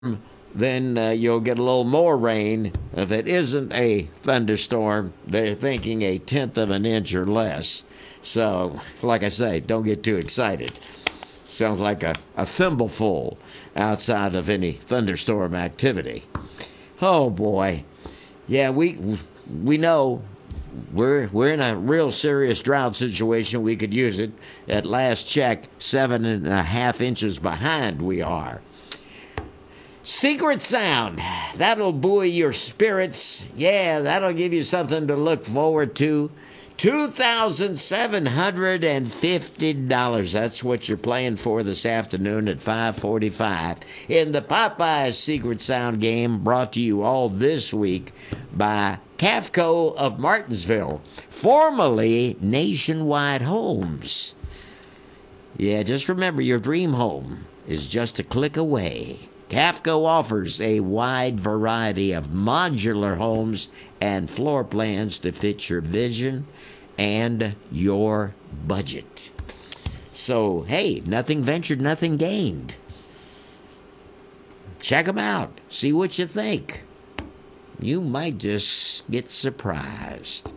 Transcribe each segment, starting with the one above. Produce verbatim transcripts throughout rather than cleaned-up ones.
then uh, you'll get a little more rain. If it isn't a thunderstorm, they're thinking a tenth of an inch or less. So, like I say, don't get too excited. Sounds like a, a thimbleful outside of any thunderstorm activity. Oh boy. Yeah, we we know we're we're in a real serious drought situation. We could use it. At last check, seven and a half inches behind we are. Secret sound. That'll buoy your spirits. Yeah, that'll give you something to look forward to. two thousand seven hundred fifty dollars. That's what you're playing for this afternoon at five forty-five in the Popeyes Secret Sound game, brought to you all this week by Cafco of Martinsville, formerly Nationwide Homes. Yeah, just remember, your dream home is just a click away. Cafco offers a wide variety of modular homes and floor plans to fit your vision and your budget. So, hey, nothing ventured, nothing gained. Check them out. See what you think. You might just get surprised.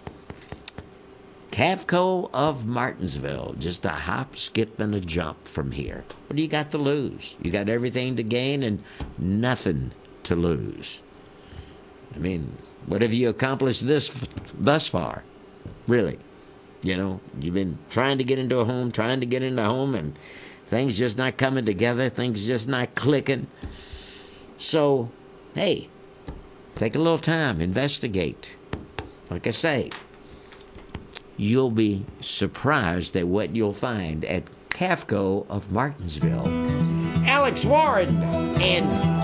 Cafco of Martinsville, just a hop, skip, and a jump from here. What do you got to lose? You got everything to gain and nothing to lose. I mean, what have you accomplished this thus far? Really? You know, you've been trying to get into a home, trying to get into a home, and things just not coming together, things just not clicking. So, hey, take a little time, investigate. Like I say, you'll be surprised at what you'll find at Cafco of Martinsville. Alex Warren and